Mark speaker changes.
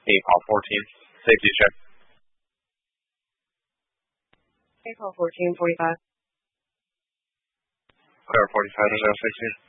Speaker 1: APOL 14, safety check.
Speaker 2: APOL 14, 45.
Speaker 1: Clear 45 is now 16.